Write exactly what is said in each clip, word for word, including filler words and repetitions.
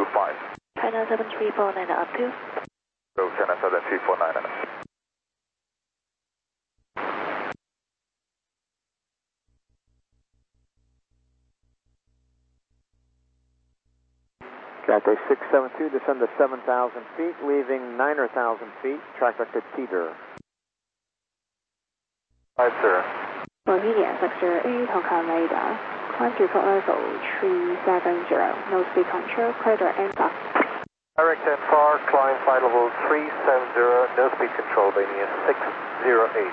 five. China seven three four nine up to. So China seven three four nine. Cathay six seven two, descend to seven thousand feet, leaving nine thousand feet, track vector Teeter. Five zero. Bohemia sector eight, Hong Kong radar. Climb to foot level three seven zero, no speed control, clear and far. Direct and far, climb flight level three seven zero, no speed control, linear six zero eight.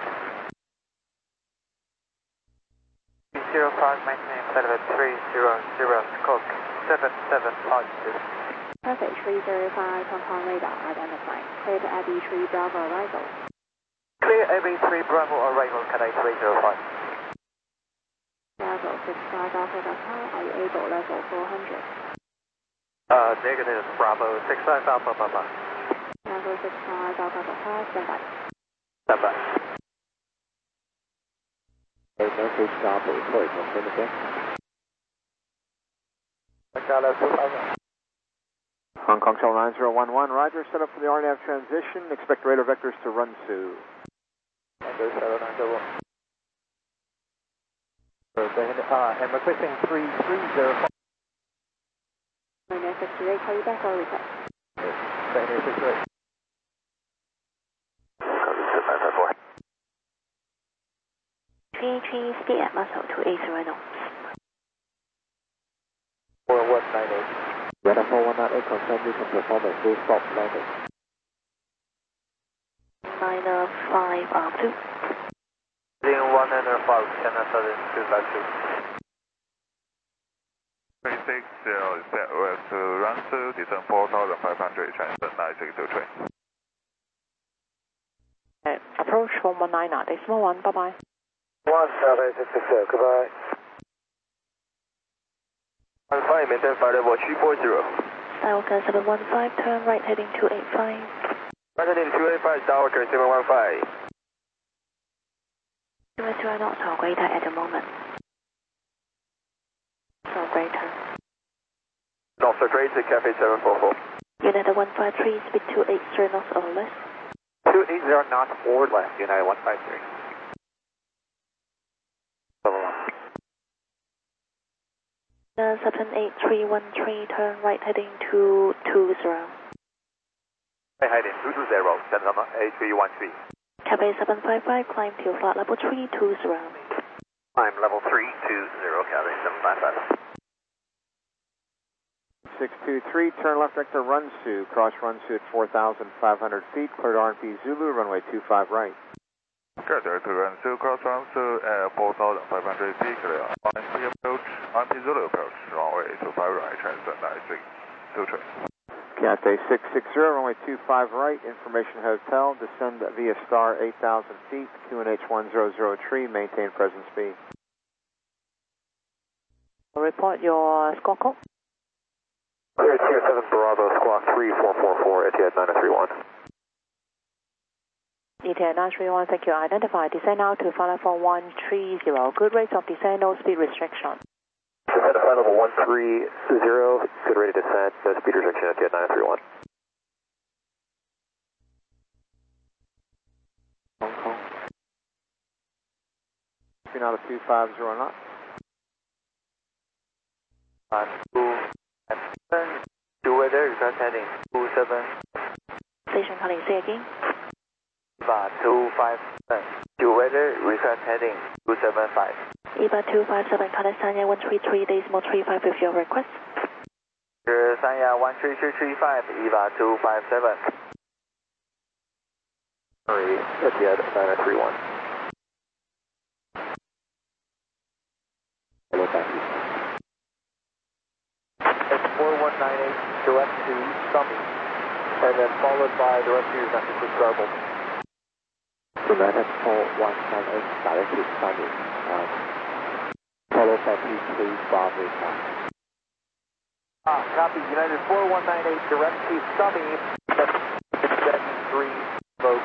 zero five, maintain flight level three zero zero, Cook seven seven positive. Traffic three zero five, Hong Kong radar identified. Clear to Abbey three Bravo arrival. Clear Abbey three Bravo arrival, Cathay three zero five. Bravo six five Alpha Papa, are you able level four hundred? Uh, negative, Bravo six five Alpha Papa. Bravo six five Alpha Papa, stand by. Stand by. Okay, message stop, report, confirm again. Hong Kong Shuttle nine zero one one, roger, set up for the R N A V transition, expect radar vectors to run to. Uh, I'm requesting three three zero five. Minus sixty-eight, call you back or request? Minus sixty-eight. P H speed at muscle to eight zero knots. four one nine eight. Radar four one nine eight, confirm you can perform a full stop landing. Niner five up to. one niner five, China seven two five two. three six zero, set west to run through, descend four thousand five hundred, transfer nine six two three. Uh, approach one one nine, decimal one, bye bye. one seven six six zero, goodbye. one five, maintain flight level three four zero. Falcon seven one five, turn right heading two eight five. Right heading two eight five, Falcon seven one five. U S zero knots or greater at the moment. So greater. North or greater, Cafe seven four four. United one five three, speed two eight zero knots or less. two eight zero knots or less, United one five three. Uh, seven eight three one three, turn right heading two two zero. Right heading two two zero, send number eight three one three. Cafe seven five five, climb to flight level three two zero. Climb level three two zero, Cafe seven five five. six two three, turn left vector Runsu, cross Runsu at four thousand five hundred feet, cleared R and P Zulu, runway two five right. Clear to Runsu, cross Runsu at four thousand five hundred feet, clear R and P approach, R and P Zulu approach, runway two five right, transfer nine six two three. Cathay six six zero, runway two five right, information hotel, descend via star eight thousand feet, Q N H one zero zero three, maintain present speed. Report your squawk code. Clear Tier seven Bravo, squawk three four four four, Etihad nine three one. Etihad nine three one, thank you. Identify, descend now to flight level one three zero. Good rate of descent, no speed restriction. Descend to flight level one three zero, good rate of descent, no speed restriction, Etihad nine three one. Hong Kong. Speed out of two five zero knots. Uh, two, seven, two weather, request heading two seven. Station calling, say again. Eva two five seven. Two weather, request heading two seven five. Eva two five seven, contact Sanya one three three, decimal three five with your request. Sanya one three three three five, Eva two five seven. Sorry, Etihad nine three one. Hello, taxi. It's four one nine eight, direct to Summit, and then followed by the rest of your message with garbled. United four one nine eight, direct to Summit, um, followed by P three Bravo one. Ah, copy, United four one nine eight, direct to Summit, then three, vote.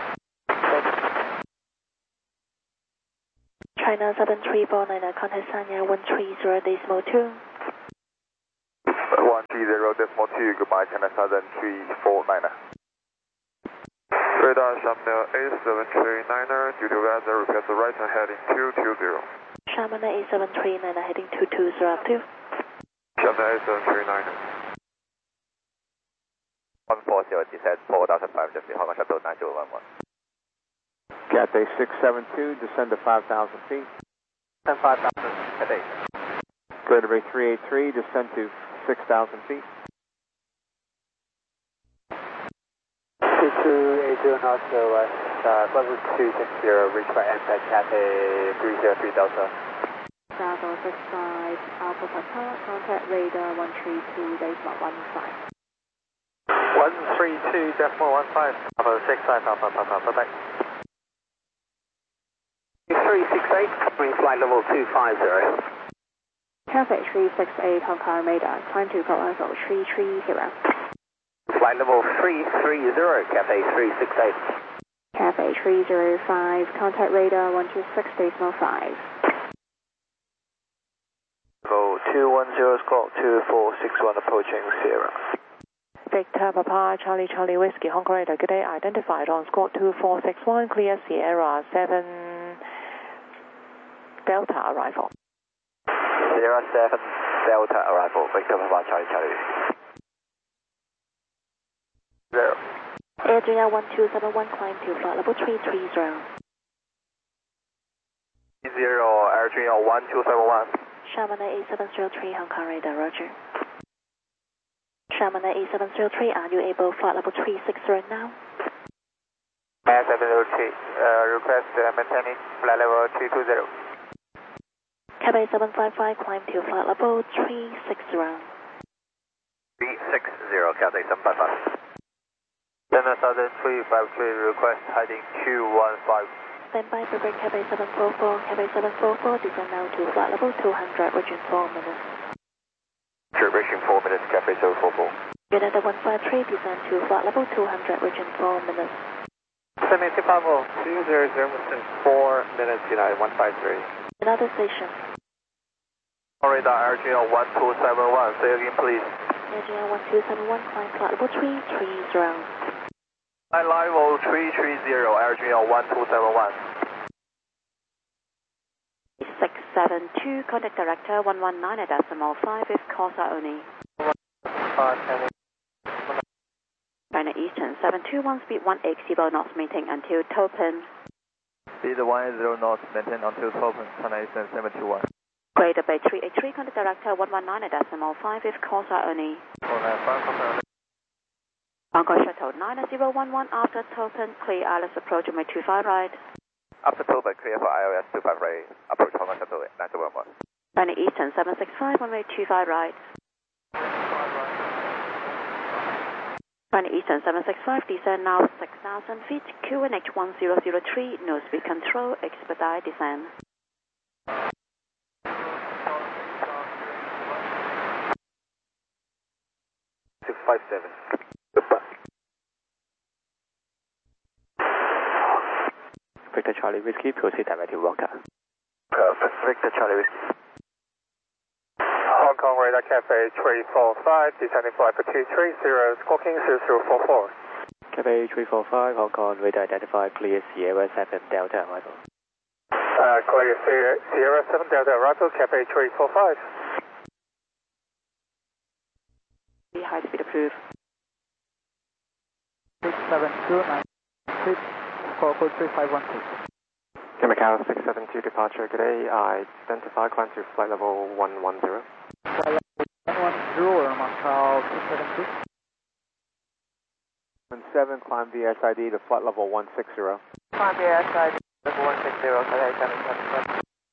China seven three four nine, contact Sanya one three zero, decimal two. one three zero decimal two, goodbye, China Southern three four nine. Radar Shamil eight seven three niner, due to weather, request the right and heading two two zero. Shamil eight seven three niner, heading two two zero two. Shamil eight seven three niner. one four zero, descend four thousand five hundred feet, Hong Kong Shuttle nine zero one one. Cathay six seven two, descend to five thousand feet. Descend five thousand, Cathay. Greater Bay three eight three, descend to six thousand feet. two two eight zero North West, uh, level two six zero, reach by M P E G Cathay three zero three Delta. Bravo six five, Alpha Papa, contact radar one three two, decimal one five. one three two decimal one five, Alpha six five, Alpha Papa, bye bye. three six eight, covering flight level two five zero. Cathay three six eight, Hong Kong radar, climb to call level three three zero. Flight level three three zero, Cathay three six eight. Cathay three zero five, contact radar one two six, decimal five. Level two one zero, squawk two four six one, approaching Sierra. Victor Papa, Charlie Charlie Whiskey, Hong Kong radar, good day, identified on squawk two four six one, clear Sierra seven Delta arrival. Sierra seven Delta arrival, Victor Papa, Charlie Charlie. Zero. Adria one two seven one, climb to flight level three three zero. Zero, Adria one two seven one. Shamana eight seven zero three, Hong Kong radar, roger. Shamana eight seven zero three, are you able flight level three six zero now? eight seven zero three, uh, request uh, maintaining flight level three two zero. Cathay seven five five, climb to flight level three six zero. three six zero, Cathay seven five five. China Southern three five three, request heading two one five. Standby, prepare Cathay seven four four, Cathay seven four four, descend now to flight level two hundred, region four minutes. Duration four minutes, Cathay seven four four. United one five three, descend to flight level two hundred, region four minutes. Seventy five two zero zero, four minutes, United one five three. Another station. Radar Adria one two seven one, say again please. Adria one two seven one, climb flight level three three zero. Flight level three three zero, Adria one two seven one. six seven two, contact director one one nine decimal five, if calls are only. China Eastern seven two one, speed one eighty knots, maintain until Topin. Speed one zero knots, maintain until Topin, China Eastern seven two one. Greater Bay three eight three, contact director one one nine decimal five, if calls are only. Encore Shuttle nine zero one one, after Topin, clear I L S approach, may two five right. After Topin, clear for I L S two five right, approach Hong Kong Shuttle nine zero one one. China Eastern seven six five, one way two five right. China Eastern seven six five, descend now six thousand feet, Q N H one zero zero three, no speed control, expedite descend. six five seven. Victor Charlie Whiskey, proceed directly Wonka. Perfect, Victor Charlie Whiskey. Hong Kong radar Cathay three four five, descending flight for two three zero, squawking zero zero four four. Cathay three four five, Hong Kong radar identified, clear Sierra seven Delta arrival. Uh, clear Sierra, Sierra seven Delta arrival, Cathay three four five. High speed approved. six seven two nine six four four three five one six. Macau six seven two departure, good day. I identify, climb to flight level one one zero. Flight level one one zero, Macau six seven two. seven seven, climb V S I D to flight level one six zero. Climb V S I D level one six zero, Cathay seven seven seven.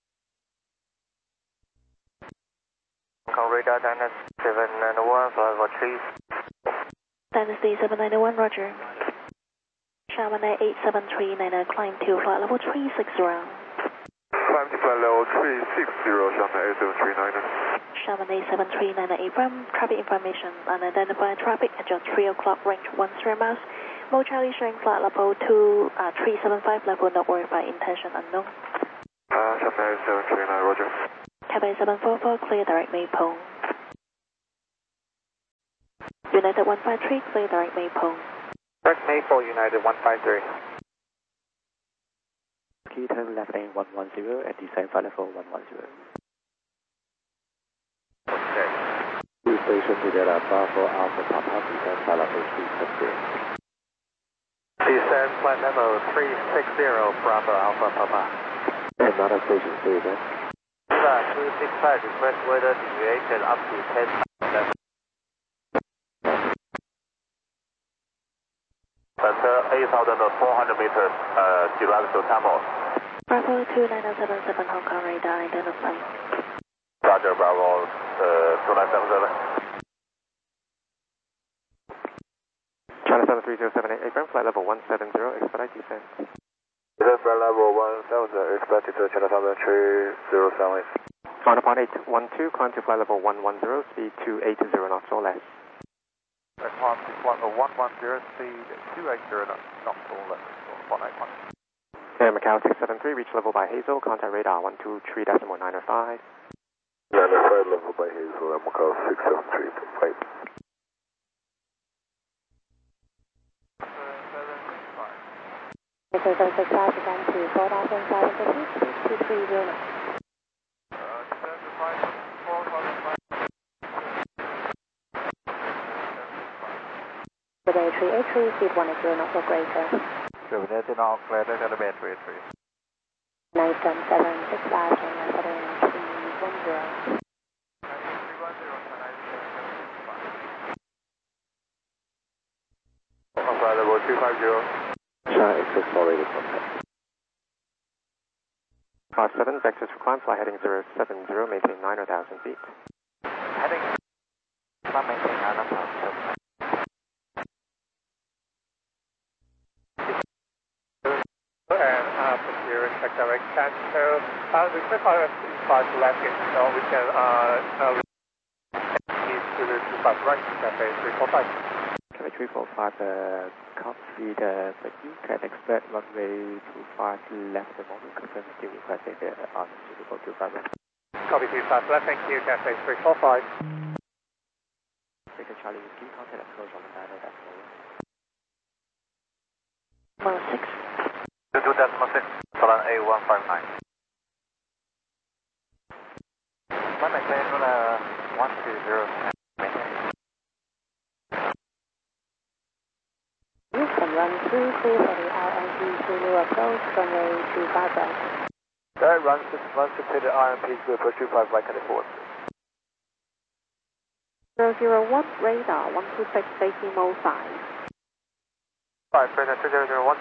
Hong Kong radar Dynasty seven nine one, flight level three. Dynasty seven nine one, roger. Shamana eight seven three nine, climb to flight level three six zero. Climb to flight level three six zero, Shamana eight seven three nine. Shamana eight seven three nine, Abram, traffic information, unidentified traffic at just three o'clock, range one zero miles. Mo Charlie showing flight level two, uh, three seven five, level not verified, intention unknown. Uh, Shamana eight seven three nine, roger. Cathay seven four four, clear direct Maple. United one five three, clear direct Maple. Direct Maple, United one five three. Key turn left lane one one zero and descend flight level one one zero. Okay. Two station together, Bravo Alpha Papa, descend flight level three six zero. Descend flight level three six zero, Bravo Alpha Papa. Another station, say again. two six five, request weather deviation up to ten level. Center eight thousand four hundred meters, uh, direct to Tamil. Bravo two nine zero seven seven, Hong Kong radar identified. Roger, Bravo uh, two nine seven seven. China seven three zero seven eight, Abraham, flight level one seven zero, expedite descent. Descent flight level one seven zero, expected to China seven three zero seven eight. China point eight one two, climb to flight level one one zero, speed two eight zero knots or less. Climb to flight level one one zero, speed two eight zero knots or less, one eight one. Air Macau six seven three, reach level by Hazel, contact radar one two three decimal nine five. nine five level by Hazel, Air Macau six seven three, right. seven six five, descend to four thousand five hundred feet, speed two three zero knots. Bay three eight three, speed one eight zero knots or greater. United now clear to the Bay three eight three. Nathan seven six five, China seven three one zero. Flight level two five zero. China X six four rated contact. five seven, vectors for climb, fly heading zero seven zero, maintain nine thousand feet. Heading, climb maintain nine thousand. And uh, procure check direct stand. So uh, we click on the five left it, so we can uh, uh need to the two five right, cafe three four five. Cafe three four five, uh, copy the, but you can expect runway two five left the moment, confirm still requesting the answer suitable to five right. Copy two five left, thank you, cafe three four five. Second Charlie Whiskey, contact approach on the data, that's all. one six. two decimal six, Solon A one five nine. Climb maintain là one two zero. Use from run through, clear for the R M P Zulu approach, runway two five right. Direct run six run six to the R M P Zulu approach two five right, heading forward. zero zero one, radar one two six, decimal five. Five, President two zero zero one.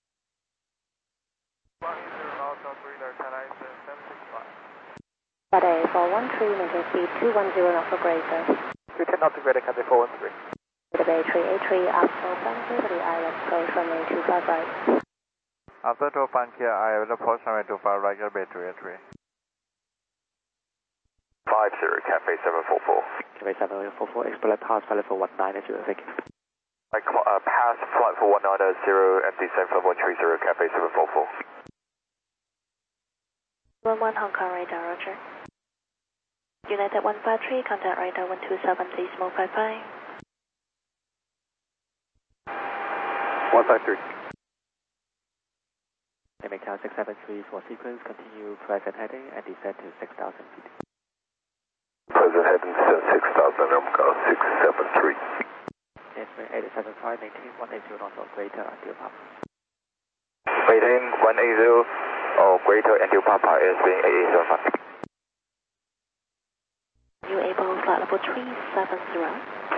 Bade four one three, maintain speed two one zero knots or greater. two ten knots to greater, cafe four one three. The Bay three eight three, Alpha Frankie for the I L S approach, runway two five right. After to Frankie, I will approach runway two five right, Bay three eight three. five zero, cafe seven four four. Cafe seven four four, expedite pass flight level one nine zero, thank you. I uh, pass flight for one nine zero and descend for one three zero, cafe seven four four. one one Hong Kong radar, roger. United one five three, contact radar one two seven, decimal five five. one five three. Air Macau six seven three for sequence, continue present heading and descend to six thousand feet. Present heading descend six thousand, Air Macau six seven three. Yes, eight seven five, maintain one eight zero knots or greater until Papa. Maintain one eight zero or greater until Papa is being eight eight seven five. You able flight level three seven zero.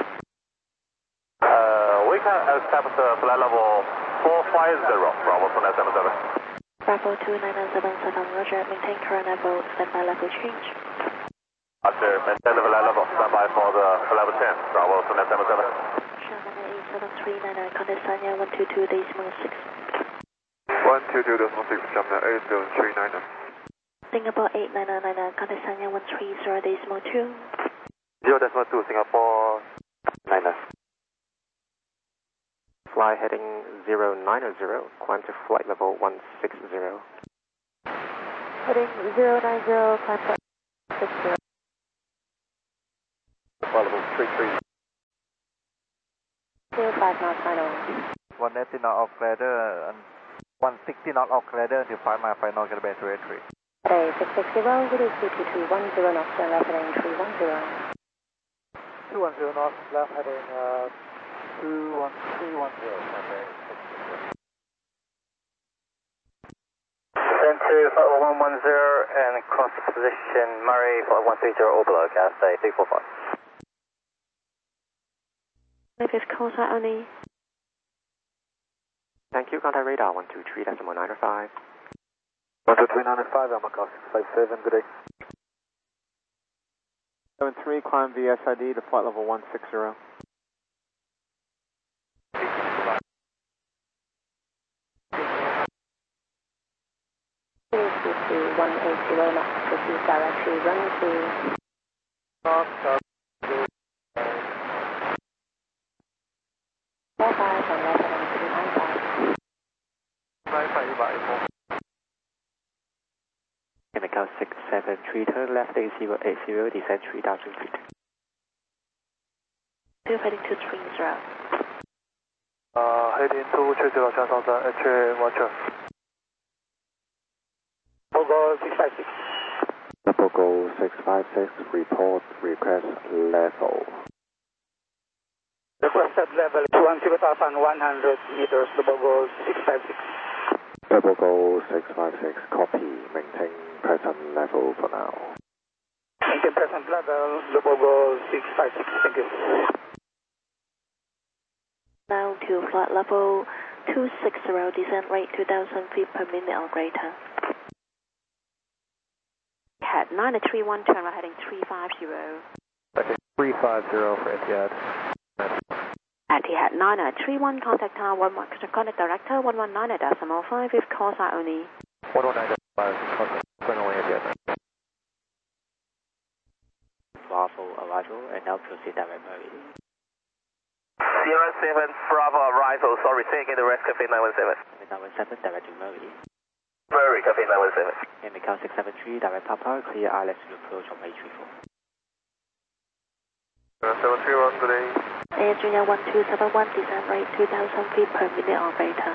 Uh, we can accept the flight level four five zero, Bravo two nine seven seven. Bravo two nine seven seven, roger. Maintain current level, standby level change. After maintain the flight level, standby for the level ten, Bravo two nine seven seven. Sherman eight seven three nine nine, contact Sanya one two two, decimal six. one two two decimal six, Sherman eight seven three nine nine. Singapore eight nine nine nine nine, contact Sanya one three zero, decimal two. zero decimal two, Singapore nine nine. Fly heading zero nine zero, climb to flight level one six zero. Heading zero nine zero, climb to six zero. Flight level three three. two five knots final. one eighty knot off ladder and one sixty knot off ladder until five mile final, get a base rate three. Today six six zero, we do two two two one zero knots, turn left heading three one zero. two one zero knots, left heading uh, two one three one zero. Then two five one one zero and cross position Murray five one three zero all below, gas say three four five. Maybe it's call sign only. Thank you, contact radar one two three decimal nine five. one two three nine five, Almacost six five seven, good day. seven three, climb V S I D to flight level one six zero. two two one eight zero knots, proceed directly, run to... four five on left heading two nine five. nine five bye. Chemical six seven three, turn left eight zero eight zero, descend three thousand feet. Two heading two three zero. Uh, heading two three zero,加上在 H A Watcher. Pogo six five six. Pogo six five six, report, request level. Requested level two hundred thousand one hundred meters, Pogo six five six. Pogo six five six, copy, maintain present level for now. Maintain present level, Pogo six five six, thank you. Now to flight level two six zero, descent rate two thousand feet per minute or greater. Head nine three one, turn right heading three five zero. Okay, three five zero for Etihad. Etihad nine three one, contact tower one one, contact director one one nine decimal five, if call sign only. one one nine five, going away Etihad. Bravo arrival and now proceed direct Murray. zero seven Bravo arrival, sorry, say again the rest, Cafe nine one seven. nine one seven, direct to Murray. Murray, Cafe nine one seven. Chemical six seven three, direct Papa, clear I L S to approach on May three four. seven three one, good day. Air Junior one two seven one, descent rate two thousand feet per minute or greater.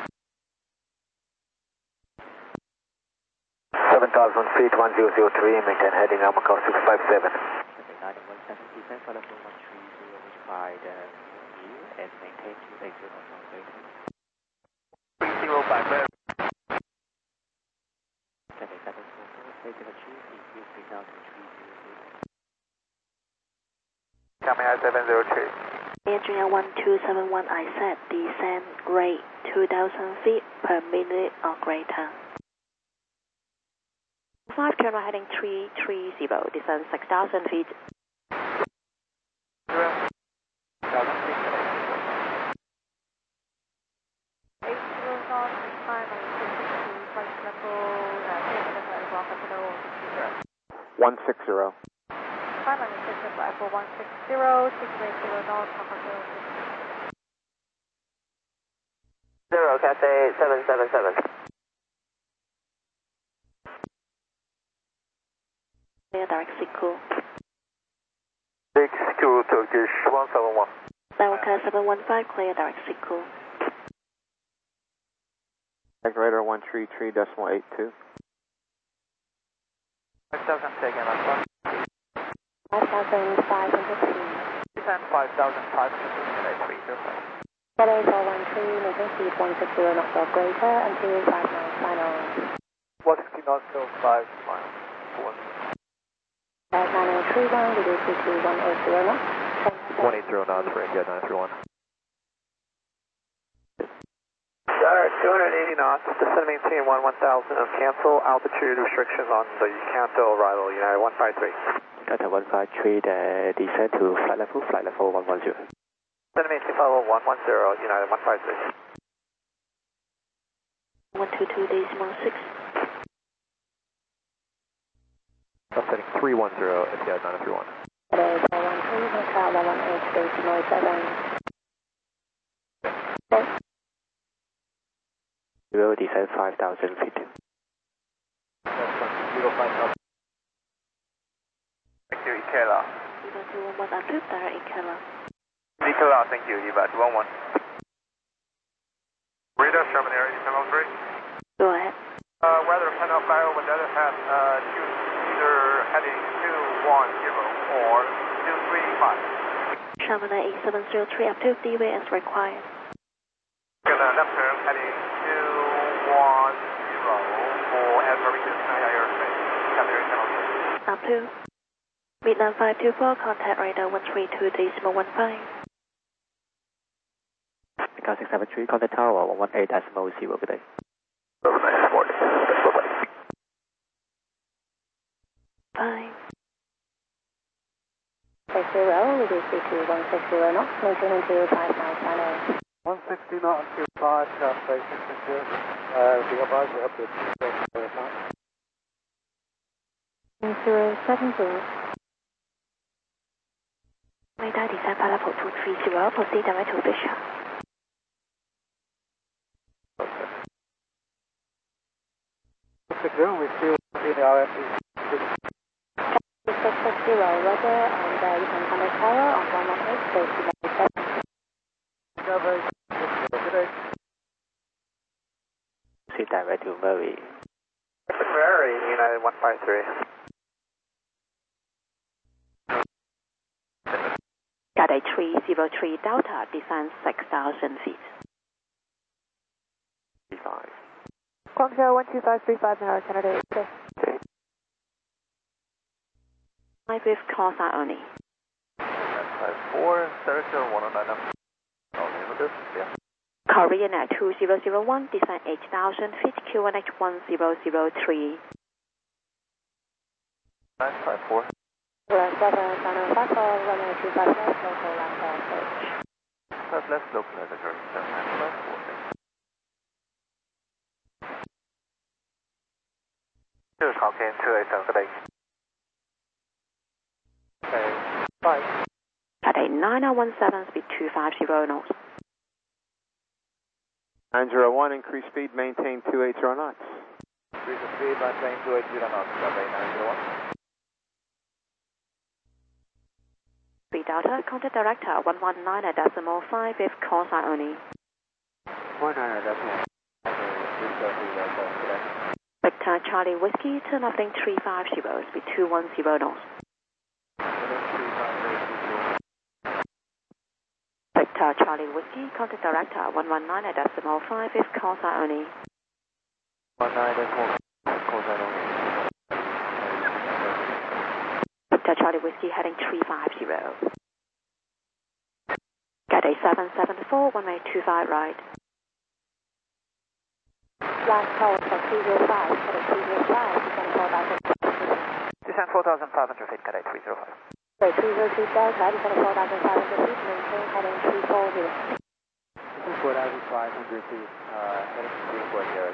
seven thousand feet, one zero zero three, maintain heading Almacost six five seven. nine one seven, descent for level one three zero, which by the view and maintain two eight zero knots greater. three zero five, seven seven four four, stay to achieve, increase signal to three zero zero. coming at seven zero two. Air Junior one two seven one, I said descent rate two thousand feet per minute or greater. five, turn right heading three three zero, descend six thousand feet. one six zero. Final system for one six zero, six eight zero knots, Zero, Cathay seven seven seven. Clear direct Siku. six Kilo Turkish one seven one. Delta seven one five, clear direct Siku. Radar one three three decimal eight two. five thousand taken on one. five thousand five hundred feet. Descent five thousand five hundred feet at three zero five. Today four one three, maintain speed one six zero knots or greater until five nine final. one sixty knots till five miles. Four. At nine oh three one, we do two two one eight zero knots. one eighty knots for India nine three one. Alright, two hundred eighty knots, descend maintain one one thousand, cancel altitude restrictions on the Canto arrival, United one five three. Delta one five three, the descent to flight level, flight level one one zero. Descend maintain flight level one one zero, United one five three. one two two decimal six. Setting three one zero, Etihad nine three one. Today four one three, hotel one one eight decimal seven. We will descend five thousand feet. zero five thousand. Thank you, Ikela. zero two one one, approved direct Ikela. Ikela, Radar, thank you, Eva two one one. Radar, Sherman Air eight seven three. Go ahead. Uh, weather panel flyover that has uh, choose either heading two one zero or two three five. Sherman Air eight seven zero three, active D W as required. Gonna left turn heading two one zero for Edinburgh International Airspace. Captain Channel two. Up to Midland five two four, contact radar one three two decimal one five. Echo six seven three, contact tower one one eight decimal zero, good day. Nice morning. Bye-bye. Bye. six zero, reduce speed to one six zero knots, maintain until five miles per hour. one sixty knot until five, South Bay six six zero. Uh, the advisor up to zero seven zero. Radar descent for level two three zero, proceed direct to Fisher. six zero, we still in the R F C. six six zero, roger, and uh, you can contact tower on one one eight, decimal seven. Discovery, good day. Proceed direct to Murray. Mary, United one five three. Cathay three zero three Delta, descend six thousand feet. five. Guangzhou one two five three five, Mara Canada. Okay. Five with call sign only. five four, director one oh nine. Unlimited, yeah. Korean Air two zero zero one, descend eight thousand feet, Q one H one zero zero three. nine five four. Grand seven, final five four, runway two five left, local land approach. five left, local editor, seven nine five four. Here's Hawking two eight seven, good day. Okay, five. Cathay nine oh one seven, speed two five zero knots. nine zero one, increase speed, maintain two eight zero knots. Increase the speed, maintain two eight zero knots, Cathay nine zero one. Three Delta, contact director one one nine decimal five with call sign only. one nine decimal. Victor Charlie Whiskey, turn off link three five zero, speed two one zero knots. Victor Charlie Whiskey, contact director one one nine decimal five with call sign only. one nine decimal call sign only. Victor Charlie Whiskey, heading three five zero. Cathay seven seven four, one way two five right. Last call for three zero five, Cathay three zero five, descend four thousand. Descend four thousand five hundred feet, Cathay three zero five. Sorry, three zero two Delta, descend four thousand five hundred feet, maintain heading three four zero. Descend four thousand five hundred feet, uh, heading three four zero,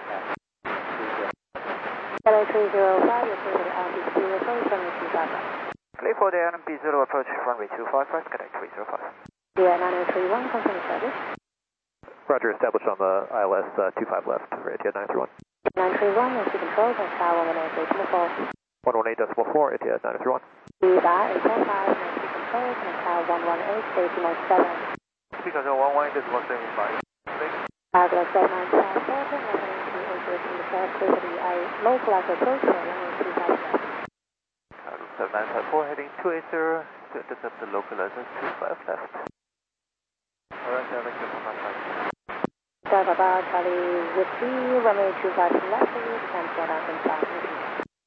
Cathay three zero five, you're clear for the R P zero approach, runway two five right. Clear for the L M P zero approach, runway two five right, Cathay three zero five. Yeah, nine oh three one, confirm service. Roger, established on the I L S uh, two five left for Etihad nine three one. nine three one, Nancy Control, Pascal one one eight decimal four. one one eight decimal four, Etihad nine three one. Eva eight four five, Nancy Control, Pascal one one eight decimal seven. Speaker one one eight decimal seven five. Douglas seven nine five four, one one eight two eight zero two four, clear for the I local approach, runway two five left. seven nine five four, heading two eight zero, to intercept the local license two five left. Alright, director one nine five. Delta Bar, Charlie Whiskey, runway two five left, descend four thousand five hundred feet.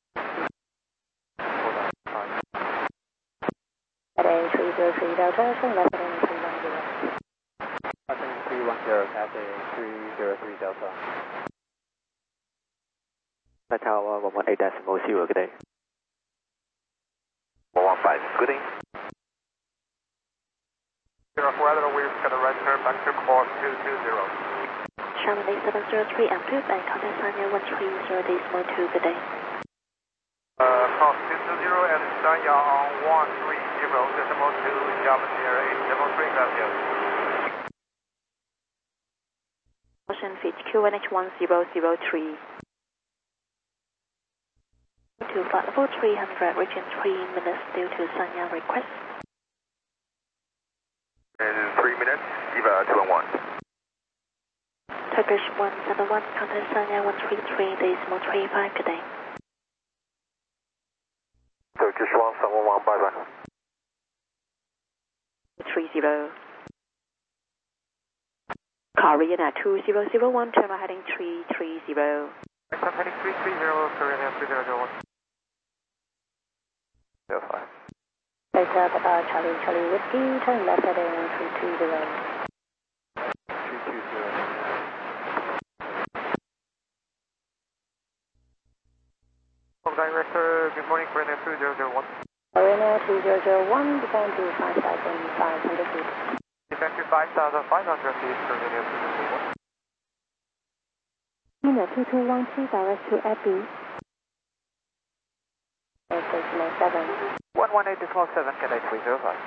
Cathay three zero three Delta, swing left at three one zero. Cathay three one zero, Cathay three zero three Delta. Contact tower one one eight decimal zero, good day. one one five, good day. Zero for weather, we've got a right turn back to course two two zero. Sherman eight seven zero three, active, and contact Sanya one three zero decimal two, good day. Uh, course two two zero and Sanya on one three zero decimal two, German Air eight seven three, gracias. Ocean feet, Q one H one zero zero three. To flight level three hundred, reaching three minutes due to Sanya request. In three minutes, Eva two one one. Turkish one seven one, contact Sanya one three three, decimal three five, good day. Turkish one seven one, bye bye. three zero. Korean at two zero zero one, terminal heading three three zero. Exxon heading three three zero, Korean at three zero zero one. zero five. Delta Papa Charlie Charlie Whiskey, turn left heading three two zero. three two zero. From Director, good morning, Korean at two zero zero one. Korean Air two zero zero one, descend to five thousand five hundred feet. Descend to five thousand five hundred feet, Korean at two zero zero one. Unit two two one two, direct to Abbey. Decimal seven. one one eight decimal seven, Cathay three zero five.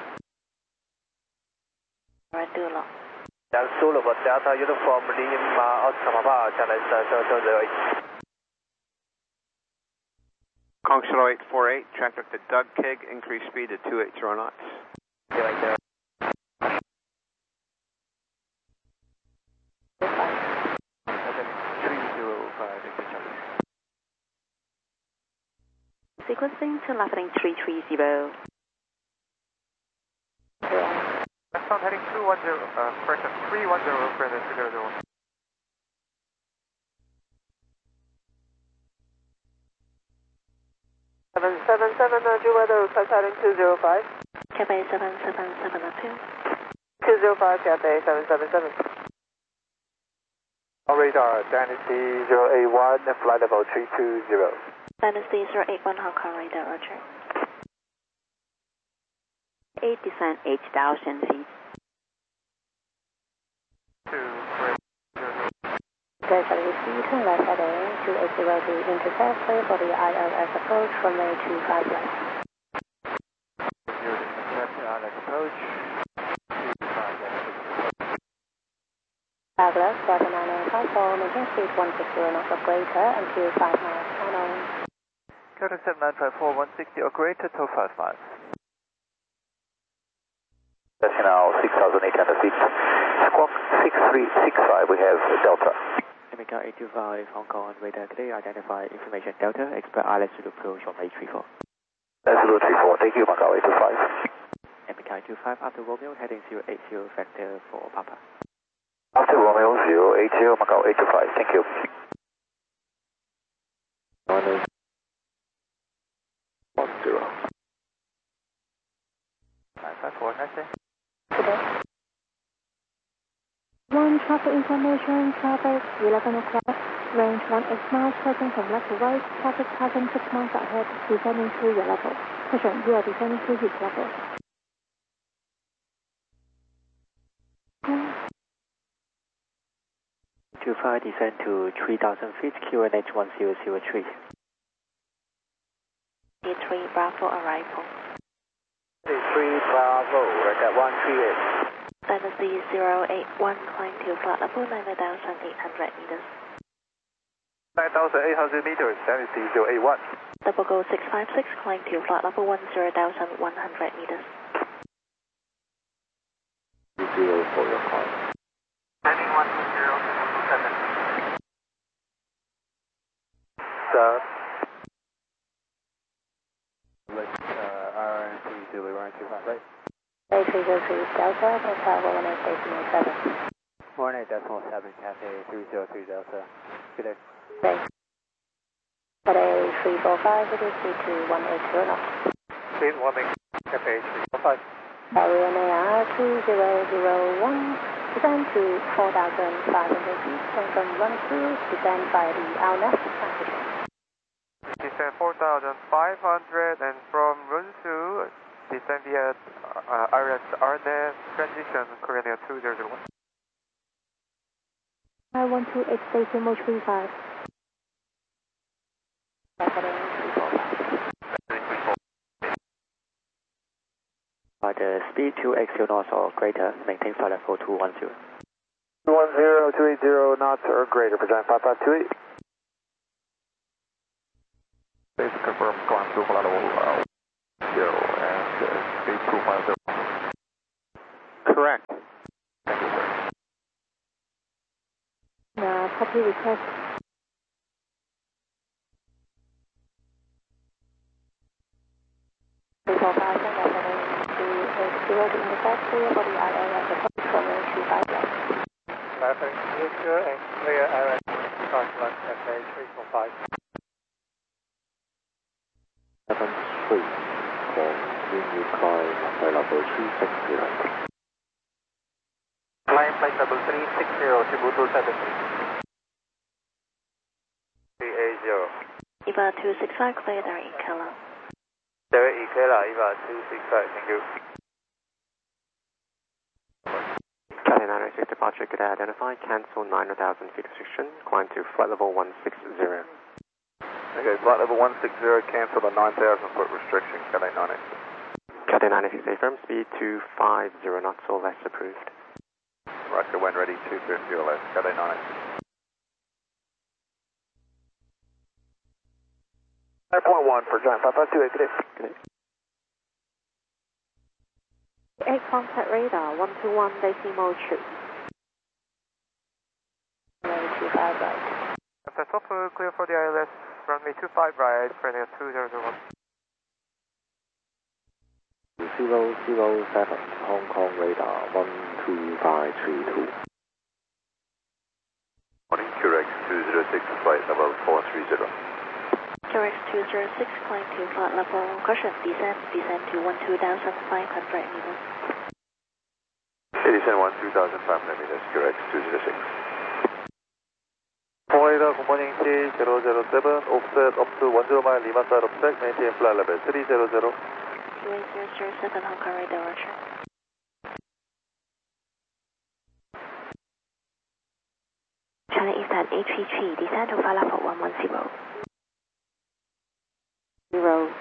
Randulo. That's Zulu, but Delta Uniform Lima Oscar Papa, challenge zero zero zero eight. Kong Kilo eight four eight, traffic to Doug Kig, increase speed to two eighty knots. Okay, right there. three zero five, Sequencing to left heading three three zero. Exxon heading two one zero, uh, correction, three one zero, Korean at two zero zero one. seven seven seven, uh, Juba, the request heading two zero five. Cathay seven seven seven two. two zero five, Cathay seven seven seven. On radar, Dynasty zero eight one, flight level three two zero. Dynasty zero eight one, Hong Kong radar, roger. eight descent eight thousand feet. two, Korean zero zero. Delta Charlie Whiskey, turn left heading two eight zero to intercept, clear for the I L S approach, runway two five left. Zero intercept, I L S approach. two five left. Five left, seven nine nine five four, maintain speed one six zero knots or greater until five miles an hour. Delta seven nine five four, one sixty or greater to five five. That's now six thousand eight hundred feet. Squawk six three six five, we have Delta. America eight two five, Hong Kong radar today, identify information Delta, expect I L S to approach on eight three four. That's zero three four, thank you, Macau eight two five. America eight two five, after Romeo, heading zero eight zero, vector for Papa. After Romeo zero eight zero, Macau eight two five, thank you. One zero. nine five four, nice day. Today. One traffic information, traffic eleven o'clock, range one eight miles, turning from left to right, traffic passing six miles ahead, descending to your level. Caution, you are descending to his level. two five, descend to three thousand feet, Q N H one zero zero three. D three Bravo arrival. D three Bravo, right at one three eight. Dynasty zero eight one, climb to flight level nine thousand eight hundred meters. nine thousand eight hundred meters, Dynasty zero eight one. Double go six five six, climb to flight level one zero thousand one hundred meters. Zero for your climb. Heading one zero seven. Sir. Uh, R N T Zulu, R N two five, right? A three zero three Delta, Delta one eight decimal seven. one eight decimal seven, Cathay three zero three Delta. Good day. Thanks. Cathay three four five, it is speed to one eight zero knots. Speed one eight, Cathay three four five. Korean Air two zero zero one, descend to four thousand five hundred feet, and from run through, descend by the Al Nest passage. Descend four thousand five hundred and from Runsu, descend via uh, Iris Arnett transition, Korean Air two zero zero one. I one two eight decimal three five. By the speed two X zero knots or greater, maintain flight level two one zero. two one zero, two eight zero knots or greater, present five five two eight. Please confirm climb to flight level uh, zero and uh, speed two five zero. correct. Thank you, sir. Uh, copy request. three four five, send out heading two eight zero to intercept, clear for the I A S approach from runway two five left. Left heading clear and clear I R S two five left, Cafe three four five. seven three, from Union Climb, flight level three six zero. Climb flight level three six zero, Cebu two seven three. three eight zero. Eva two six five, clear direct Ikela. Direct Ikela, Eva two six five, thank you. Charlie nine oh six departure, could I identify, cancel nine thousand feet restriction, climb to flight level one six zero. Okay, flight level one six zero, cancel the nine thousand foot restriction, Cathay nine eight. Cathay nine eight six affirm, speed two five zero knots or less approved. Roger, when ready, two fifty or less, Cathay nine eight. nine point one for John five five two eight, good day. Good day. eight contact radar, one two one decimal two. Runway two five right. After top, uh, clear for the I L S, runway two five right, Premier two zero zero one. zero zero seven, Hong Kong radar one two five three two. Morning, Q R X two zero six, flight level four three zero. Q R X two zero six, climb to flight level, caution, descend, descend to one two thousand five hundred meters. Descend one two thousand five hundred meters, Q R X two zero six. Florida, good morning, T zero zero seven, offset up to one zero mile, Lima side offset, maintain flight level three zero zero. Q A zero zero seven, Hong Kong radar, roger. China Eastern H P three, descend to flight level one one zero. Zero.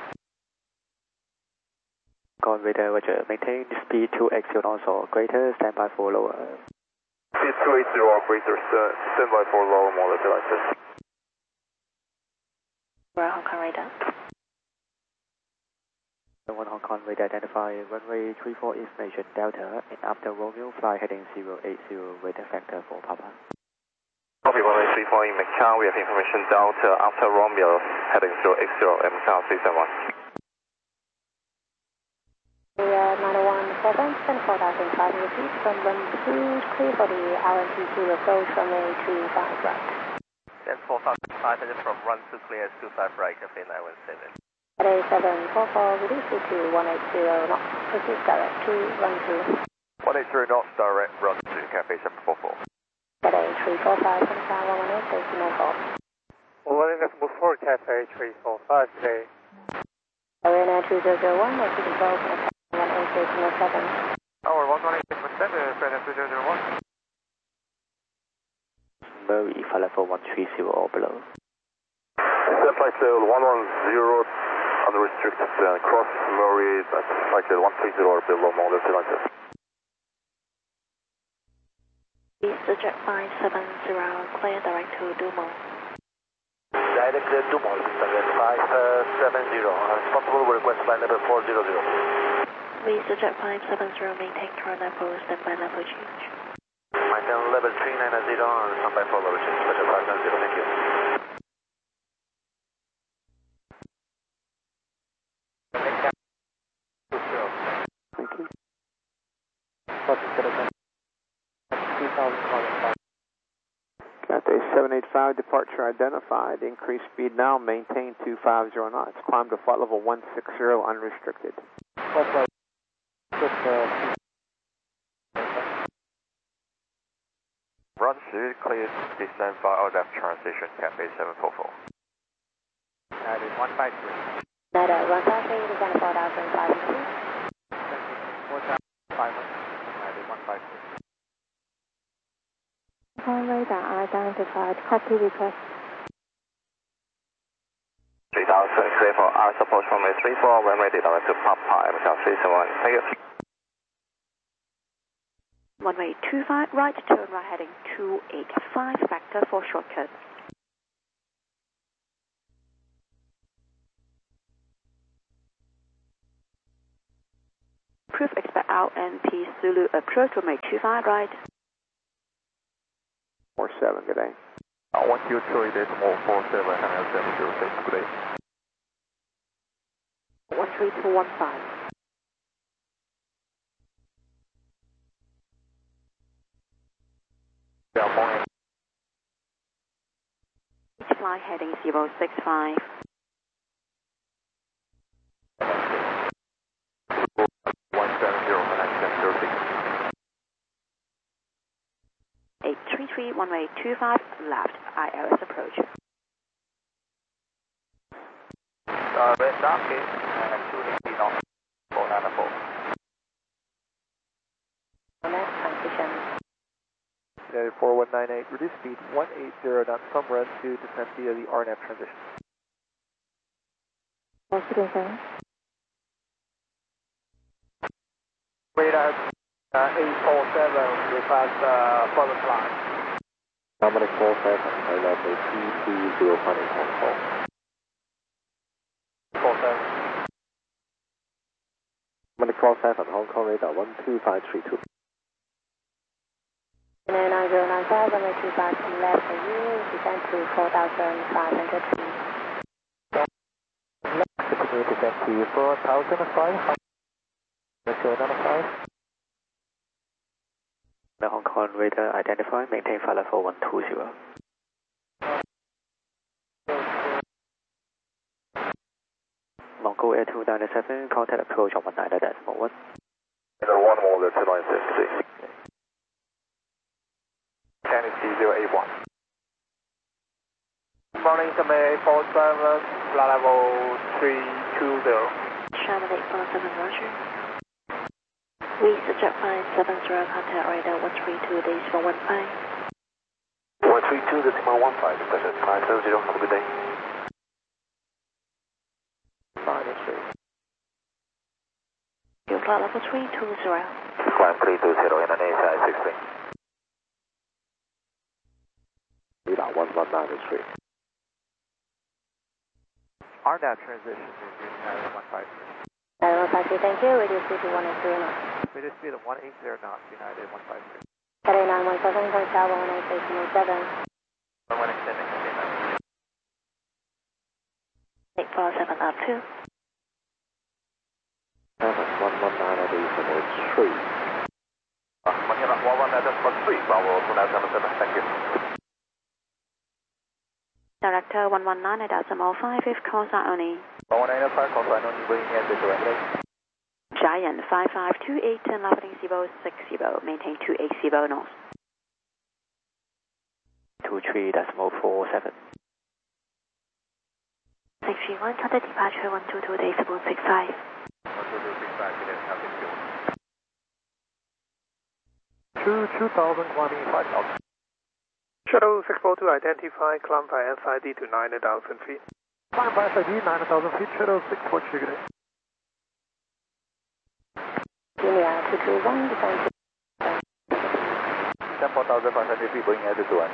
Gone radar, roger, maintain speed two X knots or greater, standby for lower. Speed two eight zero, operator, stand by for lower motor license. We're Hong Kong radar. one Hong Kong radar identify runway three four information Delta and after Romeo fly heading zero eight zero radar factor for Papa. Copy runway three four in Macau, we have information Delta after Romeo heading zero eight zero and Macau three seven one. Clear nine oh one seven, send four thousand five hundred feet from runway two, clear for the R N T two approach runway two five right. Then four thousand five hundred from run to clear two five right, Cafe nine one seven. Cathay seven four four, release it to one eight zero knots, proceed direct to run to. one eight zero knots, direct run to Cafe seven four four. Cathay three four five, Central one one eight, decimal four. One let's move forward, Cafe three four five today. Arena two zero zero one, exit control, one eight decimal seven. Our one one eight point seven, Premier two zero zero one. Murray, flight level one three zero or below. Set flight level one one zero, unrestricted, uh, cross Murray, that's flight level one three zero or below, model license. EasterJet five seven zero, clear direct to Dumo. Direct clear Dumo, EasterJet five seven zero, responsible request flight level four zero zero. EasterJet five seven zero, maintain current level, standby level change. Maintain level three nine zero, and standby for level change, EasterJet five seven zero, thank you. Thank you. Cathay seven eight five, departure identified. Increase speed now, maintain two five zero knots. Climb to flight level one six zero unrestricted. Run to clear, descend via left transition, Cafe seven four four. That is one five three. Nada, one five three, descend four thousand five hundred feet. four thousand five hundred. That is one five three. Hong Kong radar identified, copy request. three thousand, clear for R support from runway three four, when ready, direct to Papa, Macau three seven one, thank you. Runway two five right, turn right heading two eight five, factor for shortcut. Proof expect out N P Zulu approach runway two five right. four seven, good day. Uh, one two three decimal four seven, Hanoi seven zero six, good day. one three two one five. Yeah, Each fly heading zero six five. one seven zero, Hanoi seven zero six. eight three three, runway two five left, I L S approach. Uh, red dark gate, and two eighty knots, four nine four. Next transition. United four one nine eight, reduce speed one eighty knots from run to descend via the R N F transition. Citizen. Radar uh, eight four seven, request uh, further flight. Dominic four seven, high level T three zero one in Hong Kong. four seven. Dominic four seven, Hong Kong radar one two five three two. nine zero nine five, runway two five to left for you, descend to four thousand five hundred feet. Continue to descend to four thousand five. zero nine five. The Hong Kong radar identify, maintain flight level one two zero. Longo Air two nine seven, contact approach on one nine decimal one. one more, that's nine six. Tennessee zero eight one. Morning, Command four seven, flight level three two zero. Sherman eight four seven, roger. We subject five seven zero, contact radar one three two decimal one five. one three two decimal one five, present five seven zero, have a good day. Minus three. Your flight level three two zero. Climb three two zero, Indonesia sixteen. Radar one one nine three. R N F transition is United one five three. United one five three, thank you. Reduce speed to one eight zero knots. Reduce speed of one eighty knots, United one five three. Heading nine one seven, point tower one eight decimal seven. one extending, eight four seven up two. one one nine decimal three. Uh, Manila one one nine decimal three, Bravo two nine seven seven, thank you. Director one one nine decimal five, if calls are only. one one nine five, call sign only, bringing in the direct. Giant five five two eight, and leveling zero six zero, maintain two eight zero north. two three decimal four seven. six three one, contact departure one two two decimal six five. one two two six five, good day, nothing to Two, two thousand one five thousand. Shuttle six four two, identify, climb by S I D to nine thousand feet. Climb by S I D, nine thousand feet, shuttle six four two, good day. Julia two two one, descend to ten four thousand five hundred feet, bringing in the direct.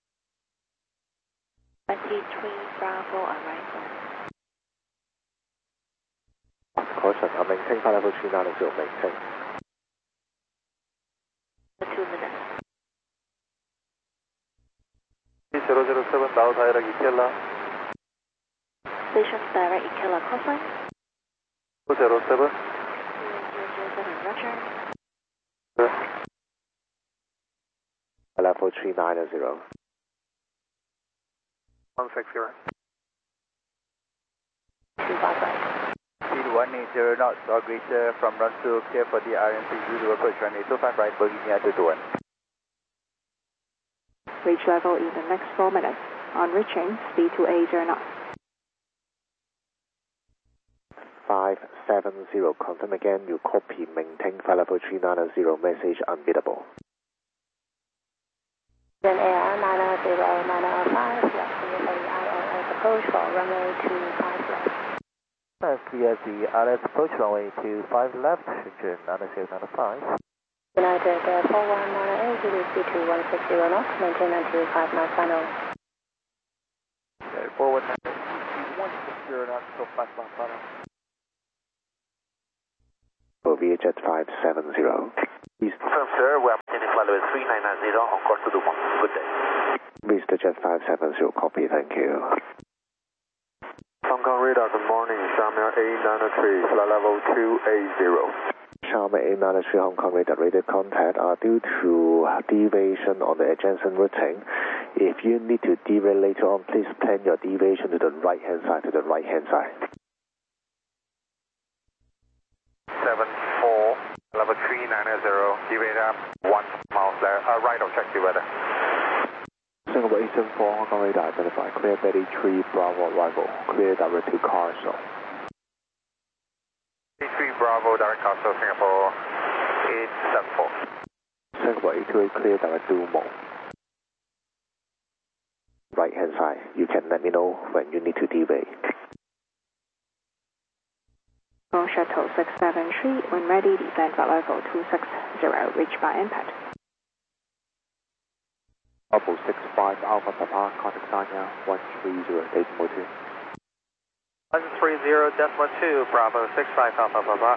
twenty-three Bravo arrival. Caution, I'm maintaining flight level three nine zero, maintain. Two minutes. zero zero seven, Dallas Hierarchy Ikela. Station direct Ikela cosine. two zero seven. zero zero seven, roger. Flight level three nine zero. one six zero. two five right. Speed one eight zero knots, or greater from run to clear for the R N C Zulu approach runway two five right, bogey near to one. Reach level in the next four minutes. On reaching, speed to eight zero knots. five seven zero, confirm again, you copy, maintain flight level three nine zero, message unbiddable. Then Air nine zero nine five, left clear for the I L S approach for runway two five left. Left clear the R S approach runway two five left, Shenzhen nine zero nine five. United uh, four one nine eight, reduce speed to one six zero knots, maintain until five knots final. Okay, four one nine eight, one six zero knots, so five knots final. Move via Jet five seven zero. Please. Confirm, sir. We are maintaining flight level three nine nine zero on course to Dumont. Good day. Mister Jet five seven zero, copy, thank you. Hong Kong radar, good morning. Sharma A nine oh three, flight level two eight zero. Sharma A nine oh three Hong Kong radar, radio contact are due to deviation on the adjacent routing. If you need to derail later on, please plan your deviation to the right hand side, to the right hand side. seven four, level three nine zero, deviate up one miles there, uh, right objective weather. Singapore eight seven four Hong Kong radar identified, clear Betty three Bravo arrival, clear direct to Castle. three Bravo, direct Castle, Singapore eight seven four. Singapore eight two eight, clear direct to Dumont. Right hand side, you can let me know when you need to deviate. Go Shuttle six seven three, when ready, descend flight level two six zero, reach by impact. Bravo six five Alpha Papa, contact Sanya one three zero, decimal two. one three zero decimal two, Bravo six five Alpha Papa.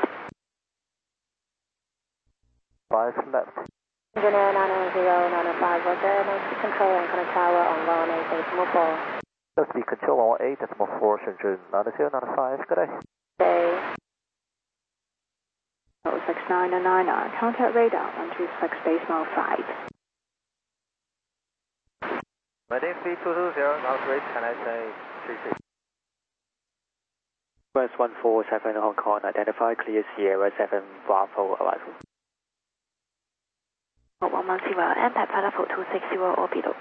five left. Engineer nine oh zero, nine oh five, Roger, Nancy Control and Connect Tower on runway eight decimal four. That's the control on eight decimal four, Shenzhen nine oh zero, nine oh five, good day. Day. oh six nine nine nine, contact radar one two six decimal five. Ready, three two two zero, now great, can I say three three? West one four seven Hong Kong, identify clear Sierra seven Bravo arrival. one one zero, impact flight level two six zero orbital.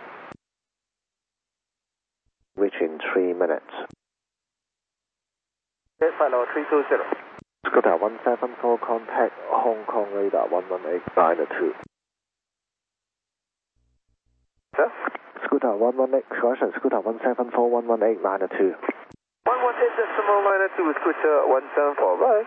Reach in three minutes. Okay, flight level three two zero. Scooter one seven four, contact Hong Kong radar one one eight nine two. Sir? Scooter one one eight, correction, Scooter one seven four, one one eight nine two. one one eight decimal nine two, Scooter one seven four, right?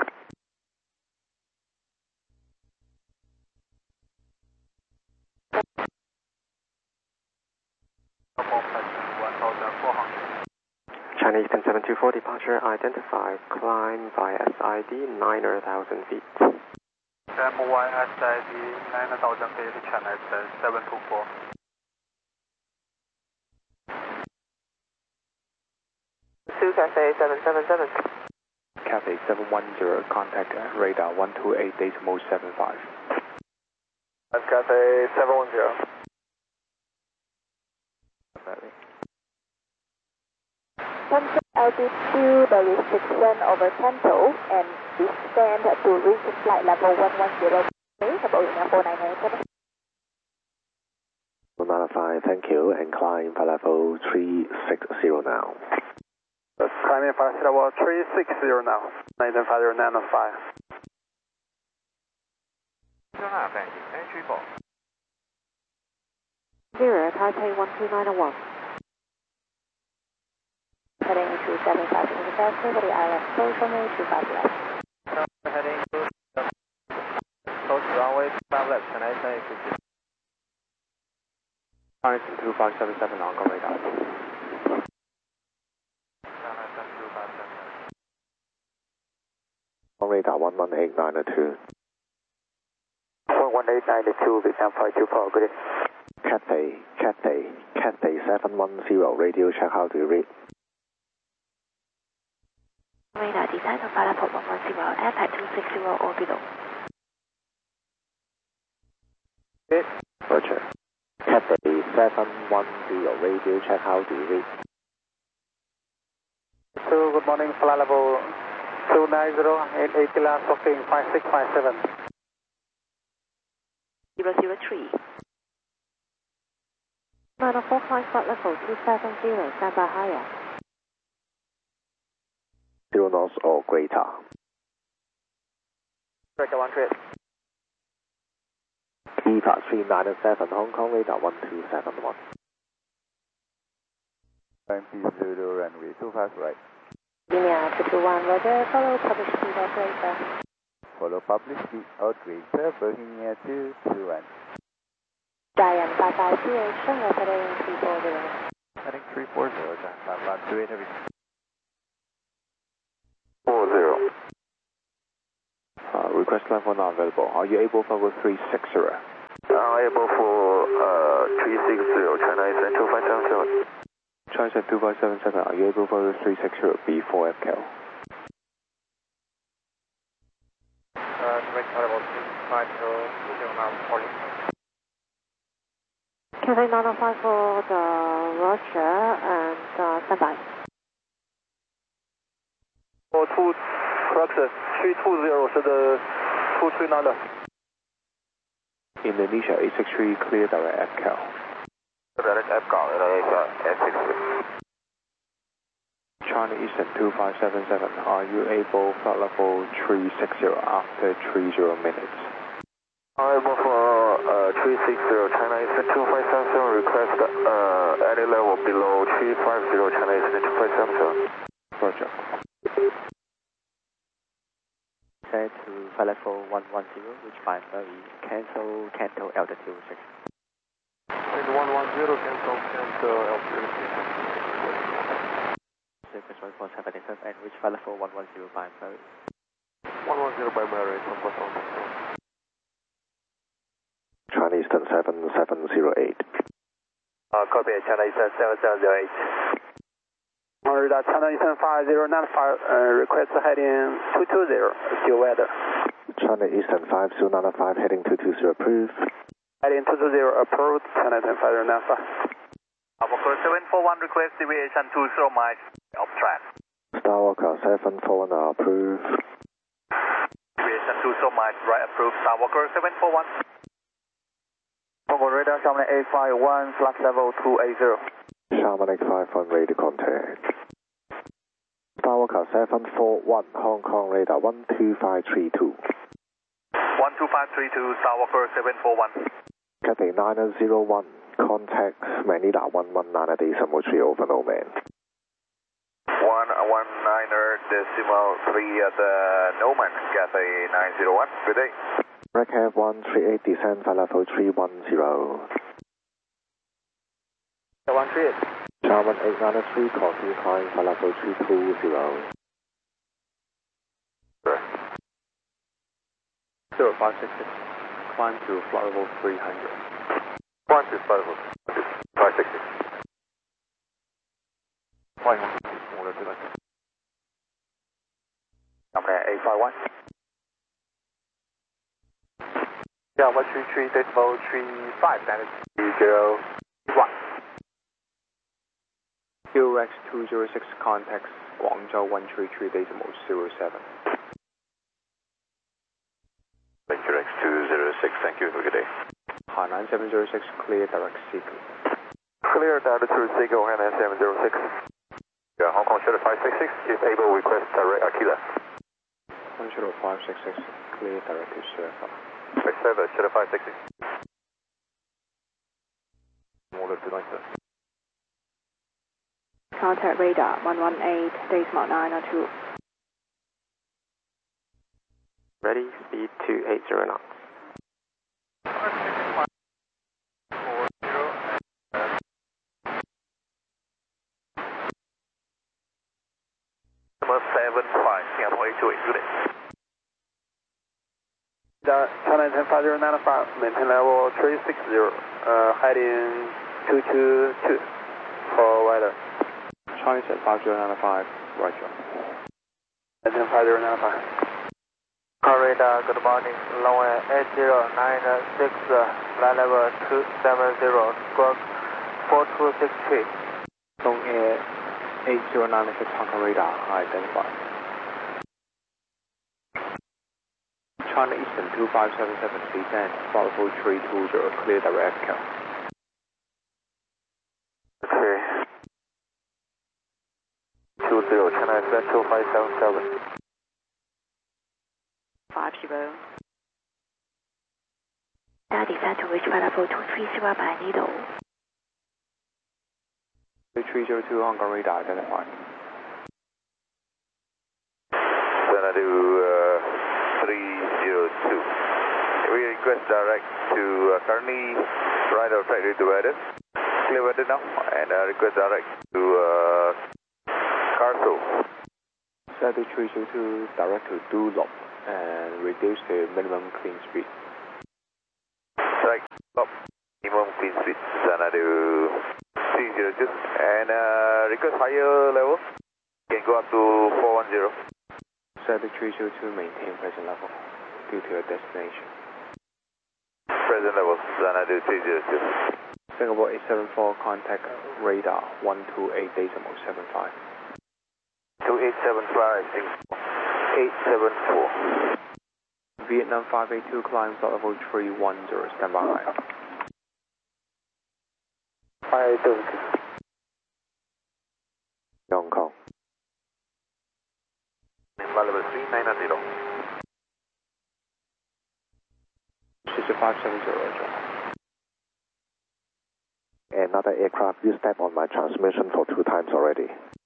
Chinese ten seven two four, departure identified, climb by S I D nine thousand feet. M Y S I D nine thousand feet, China seven two four. two Cathay seven seven seven. Cathay seven one zero, contact radar one two eight decimal seven five. That's Cathay seven one zero. One altitude restriction over Tempo and descend to reach flight level one one zero. Boeing four nine nine seven. one nine five, thank you, and climb for level three six zero now. That's climbing flight level three six zero now. nine five zero nine five. Zero, Taipei one two nine one. Heading to seven five in the fast for the I L S close runway two five left. Heading to close runway five left, can I say fifty? Horizon two five seven seven, Hong Kong radar. On radar one one eight nine two. one one eight nine two, Vietnam five two four, good day. Cathay, Cathay, Cathay seven one zero, radio check, how do you read? Radar descent on flight level one one zero, impact two six zero orbital. Okay. Roger. Cathay seven one zero, radio check, how do you read? So good morning, flight level two nine zero, eight eight last talking five six five seven. zero zero three. nine oh four flight flight level two seven zero, stand by higher. Zero knots or greater. Breaker one trip. Beta three nine seven, Hong Kong radar one two seven one. M P zero runway two five right. Linear two two one, Roger, follow published speed operator. Follow public speed operator, Bohemia two two one. Diane five five two eight, Shanghai heading three four zero. Heading three four zero, five one two eight, everything. four zero. Uh, request level not available. Are you able for level three six zero? I'm able for uh, three six zero, China Eastern two five seven seven. China Eastern two five seven seven, are you able for level three six zero, B four F K L? Uh, direct level two five zero, two zero now, calling. Cathay nine oh five for the Russia and uh, standby. For two correction, three two zero是的two three nine的。 Indonesia eight six three, clear direct F K L. Direct F K L, Indonesia eight six three. China Eastern two five seven seven, are you able flight level three six zero after three zero minutes? I'm able for uh, three six zero, China Eastern two five seven seven, request uh, any level below three five zero, China Eastern two five seven seven. Roger. Set to flight level one one zero, which by Murray, cancel, cancel altitude six. And one one zero, cancel, cancel altitude six. Surface one four seven seven, and which flight level one one zero by Murray? one one zero by Murray, one four seven. China Eastern seven seven zero eight. Uh, copy, China Eastern seven seven zero eight. Radar China Eastern five zero nine five, uh, request heading two two zero, still weather. China Eastern five zero nine five, heading two two zero, approved. Heading two two zero, approved, China Eastern five zero nine five. Alpha seven four one, request deviation two zero miles, off track. Starwalker seven four one, approved. Deviation two zero miles, right approved, Starwalker seven four one. Congo radar, Sharman eight five one, flight level two eight zero. Sharman eight five one, radio contact. Starwalker seven four one, Hong Kong radar one two five three two. one two five three two, Starwalker seven four one. Cathay nine zero one, contact Manila one one nine decimal three, over, no man. one one niner decimal three at the Noman, Cathay nine zero one, good day. Redcap one three eight, descend flight level three one zero. one three eight. Sharman eight nine three, continue climb flight level three two zero. zero five six six, climb to flight level three hundred. Climb to flight level five six six. Flying on, order to that. Okay, eight five one. Yeah, one three three, decimal three five, that is three zero one. Q X two zero six, contacts Guangzhou one three three decimal zero seven. Q X two zero six, thank you, have a good day. Hainan seven zero six, clear direct Seagull. Clear direct to Seagull, Hainan seven zero six. Yeah, Hong Kong Shuttle five six six, if able, request direct Aquila. one Shuttle five six six, clear direct to Surfer. West Surfer, Shuttle five six six. order to that. Contact radar one one eight, decimal nine oh two. Ready, speed two eight zero knots. Number seven five, Singapore eight two eight, good day. The China Eastern five zero nine five, maintain level three six zero, uh, heading two two two for weather. China Eastern five zero nine five, roger. Eastern five zero nine five. Radar, good morning, runway eight zero nine six, flight level two seven zero, squawk four two six three. Dong Air eight zero nine six, Hong Kong radar, identified. China Eastern two five seven seven, descend, flight level three two zero, clear direct F K L. Okay. two zero, China Eastern two five seven seven. five zero. Now descend to reach flight level two three zero by Nido. three zero two, Hong Kong radar, identified. Then I do uh, three zero two. We request direct to uh, currently right outside the weather. Clear weather now, and uh, request direct to uh, Carso. Set to three zero two, direct to Dulop. and reduce the minimum clean speed. Right, stop. Minimum clean speed, Xanadu three zero two. And uh, request higher level. Can go up to four one zero. Xanadu three zero two, maintain present level due to your destination. Present level, Xanadu three zero two. Singapore eight seven four, contact radar one two eight decimal seven five. two eight seven five, eight seven four. Vietnam five eight two, climb flight level three one zero, stand by. five eight two. Hong Kong. Flight level three nine zero. six five seven zero, Roger. Another aircraft, you step on my transmission for two times already.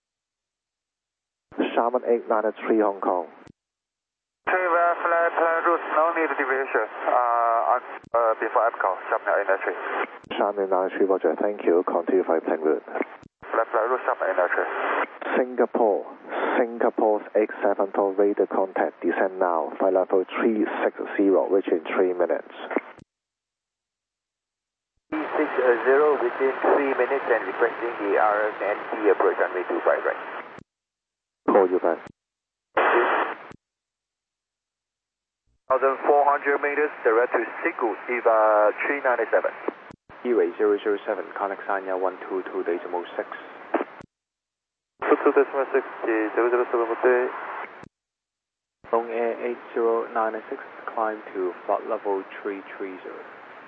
Sharman eight nine three Hong Kong. Okay, well, flight plan route, no need deviation. Uh, uh, before Epcot, Sharman eight nine three. Sharman eight nine three, Roger, thank you. Continue flight plan route. Flight plan route, Sharman eight nine three. Singapore, Singapore's eight seven four radar contact, descend now. Flight level three six zero, reach in three minutes. three six zero within three minutes and requesting the R N N T approach runway two five right. Call you back. one thousand four hundred meters, direct to Sigu, Eva three ninety-seven. E-Way zero zero seven, contact Sanya one two two decimal six. two two decimal six, zero zero seven, good day. Long Air eight zero nine six, climb to flight level three three zero.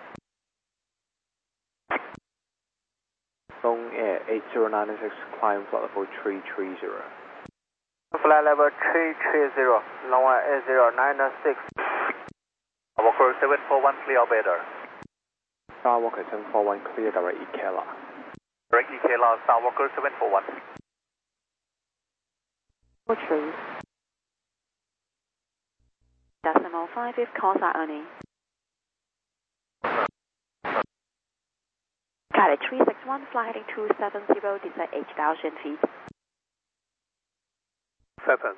Long Air eight zero nine six, climb flight level three three zero. Flight level three three zero, long Air eight zero nine six. Walker seven four one, clear better. Skywalker seven four one, clear direct Ikela. Direct Ikela, Skywalker seven four one. True. Decimal five if calls are only. Got it, three six one, fly heading two seven zero, descend eight thousand feet. Seven.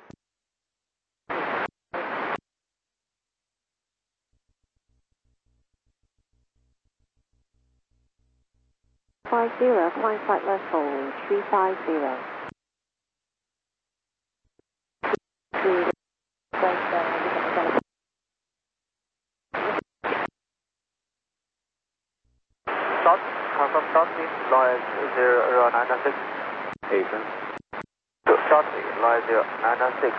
Five zero, flying flight level three five zero. Start, confirm start, line zero nine six. Haven. Start, line zero nine six.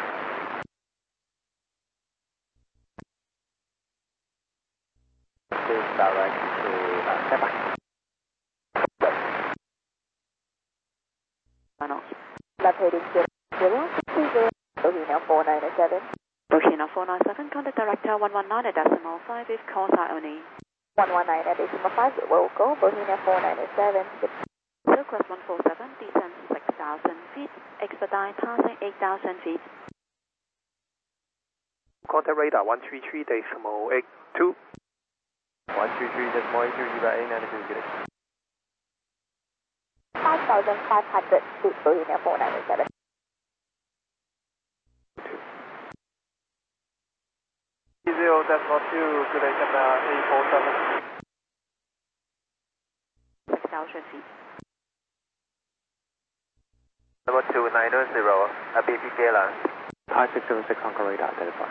Please direct to uh, stand by. Left heading zero zero two zero, Bohemia four nine seven. Bohemia four nine seven, contact director one one nine decimal five if calls are only. one one nine decimal five, local, Bohemia four nine seven. Silcross one four seven, descend six thousand feet, expedite passing eight thousand feet. Contact radar one three three decimal eight two. one three three decimal eight two, Eva eight nine two, get it. five thousand five hundred feet, Bohemia four nine seven. zero decimal two, good day, Canada eight four seven. six thousand feet. Number two nine zero, a B P Gala. I six seven six, Hong Kong radar, identify.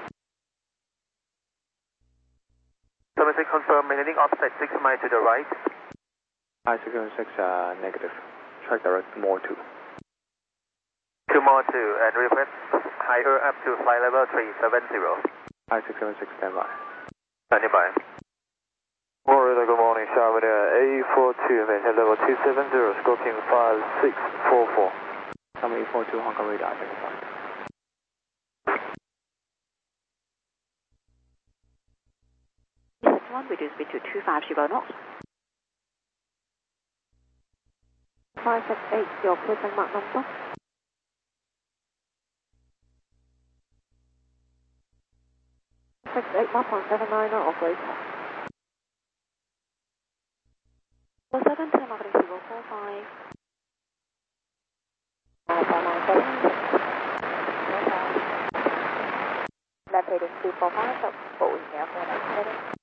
seven six confirm, maintaining offset six miles to the right. I six seven six, uh, negative. Track direct more two. Two more two, and request higher up to flight level three seven zero. I six seven six, stand by. Standing by. Florida, good morning, Sharman A four two, maintain level two seven zero, Scorpion five six four four. Number eight four two, Hong Kong radar, identified. six one, reduce speed to two five zero knots. five six eight, your cruising mark number. six eight, Mach one seven nine, operator. four seven, telemetry zero four five. Alpha nine seven. Left heading two four five, boarding air four nine seven.